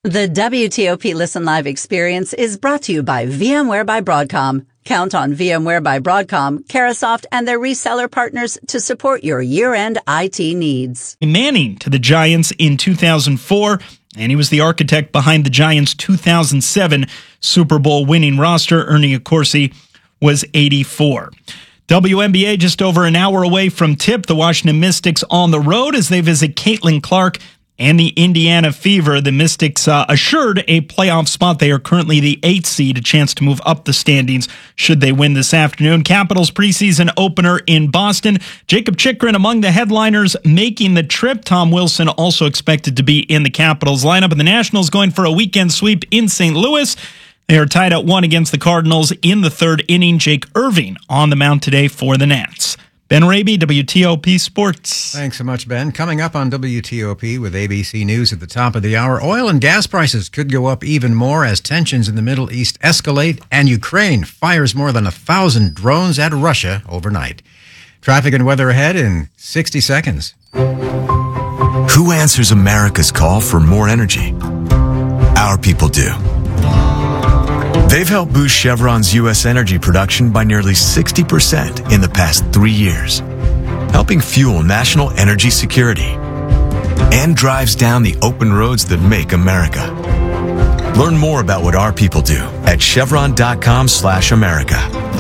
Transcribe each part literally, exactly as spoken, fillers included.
The W T O P Listen Live experience is brought to you by VMware by Broadcom. Count on VMware by Broadcom, Carahsoft, and their reseller partners to support your year-end I T needs. Manning to the Giants in two thousand four, and he was the architect behind the Giants' two thousand seven Super Bowl winning roster. Ernie Accorsi was eighty-four. W N B A just over an hour away from tip. The Washington Mystics on the road as they visit Caitlin Clark and the Indiana Fever. The Mystics uh, assured a playoff spot. They are currently the eighth seed, a chance to move up the standings should they win this afternoon. Capitals preseason opener in Boston. Jacob Chychrun among the headliners making the trip. Tom Wilson also expected to be in the Capitals lineup. And the Nationals going for a weekend sweep in Saint Louis. They are tied at one against the Cardinals in the third inning. Jake Irving on the mound today for the Nats. Ben Raby, W T O P Sports. Thanks so much, Ben. Coming up on W T O P with A B C News at the top of the hour, oil and gas prices could go up even more as tensions in the Middle East escalate, and Ukraine fires more than a thousand drones at Russia overnight. Traffic and weather ahead in sixty seconds. Who answers America's call for more energy? Our people do. They've helped boost Chevron's U S energy production by nearly sixty percent in the past three years, helping fuel national energy security, and drives down the open roads that make America. Learn more about what our people do at chevron.com slash America.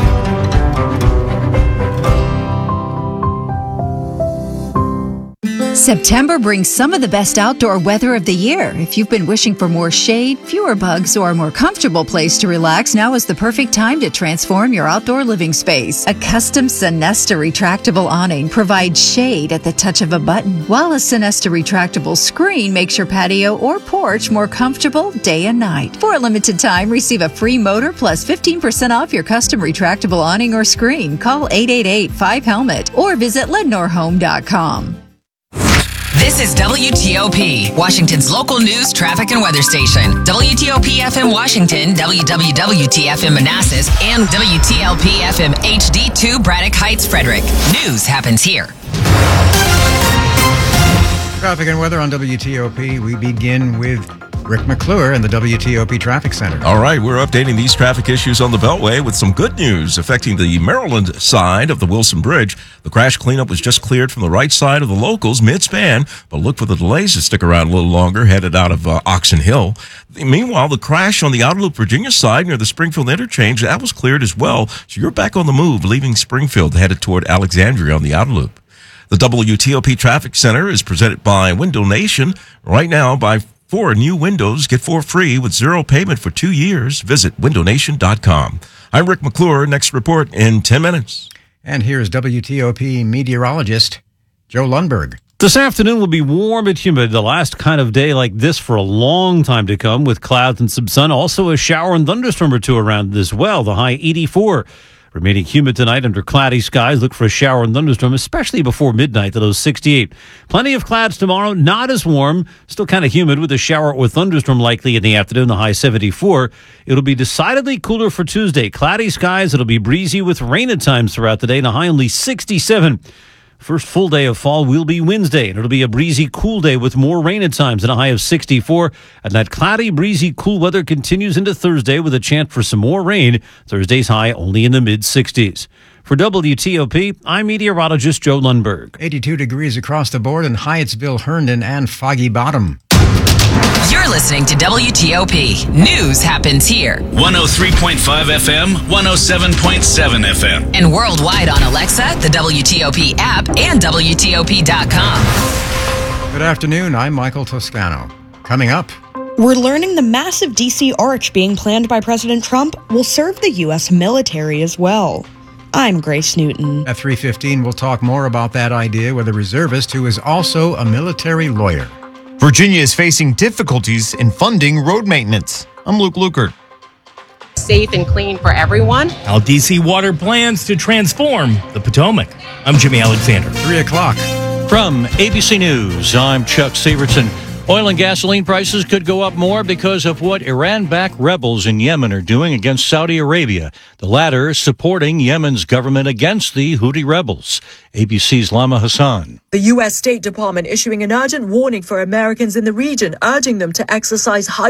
September brings some of the best outdoor weather of the year. If you've been wishing for more shade, fewer bugs, or a more comfortable place to relax, now is the perfect time to transform your outdoor living space. A custom Sonesta retractable awning provides shade at the touch of a button, while a Sonesta retractable screen makes your patio or porch more comfortable day and night. For a limited time, receive a free motor plus fifteen percent off your custom retractable awning or screen. Call eight eight eight, five helmet or visit lednor home dot com. This is W T O P, Washington's local news, traffic, and weather station. W T O P F M Washington, W W W T F M Manassas, and W T L P F M H D two Braddock Heights, Frederick. News happens here. Traffic and weather on W T O P. We begin with Rick McClure in the W T O P Traffic Center. All right, we're updating these traffic issues on the Beltway with some good news affecting the Maryland side of the Wilson Bridge. The crash cleanup was just cleared from the right side of the locals mid-span, but look for the delays to stick around a little longer headed out of uh, Oxon Hill. Meanwhile, the crash on the Outer Loop Virginia side near the Springfield interchange, that was cleared as well, so you're back on the move, leaving Springfield headed toward Alexandria on the Outer Loop. The W T O P Traffic Center is presented by Window Nation. Right now, buy four new windows, get four free with zero payment for two years. Visit window nation dot com. I'm Rick McClure. Next report in ten minutes. And here's W T O P meteorologist Joe Lundberg. This afternoon will be warm but humid, the last kind of day like this for a long time to come, with clouds and some sun. Also a shower and thunderstorm or two around as well, the high eighty-four. Remaining humid tonight under cloudy skies. Look for a shower and thunderstorm, especially before midnight, to those sixty-eight. Plenty of clouds tomorrow, not as warm. Still kind of humid with a shower or thunderstorm likely in the afternoon, the high seventy-four. It'll be decidedly cooler for Tuesday. Cloudy skies. It'll be breezy with rain at times throughout the day, the high only sixty-seven. First full day of fall will be Wednesday, and it'll be a breezy, cool day with more rain at times and a high of sixty-four. And that cloudy, breezy, cool weather continues into Thursday with a chance for some more rain. Thursday's high only in the mid-sixties. For W T O P, I'm meteorologist Joe Lundberg. eighty-two degrees across the board in Hyattsville, Herndon, and Foggy Bottom. You're listening to W T O P. News happens here. one oh three point five F M, one oh seven point seven F M. And worldwide on Alexa, the W T O P app, and W T O P dot com. Good afternoon. I'm Michael Toscano. Coming up, we're learning the massive D C arch being planned by President Trump will serve the U S military as well. I'm Grace Newton. At three fifteen, we'll talk more about that idea with a reservist who is also a military lawyer. Virginia is facing difficulties in funding road maintenance. I'm Luke Lukert. Safe and clean for everyone. How D C Water plans to transform the Potomac. I'm Jimmy Alexander. Three o'clock. From A B C News, I'm Chuck Severson. Oil and gasoline prices could go up more because of what Iran-backed rebels in Yemen are doing against Saudi Arabia. The latter supporting Yemen's government against the Houthi rebels. A B C's Lama Hassan. The U S State Department issuing an urgent warning for Americans in the region, urging them to exercise high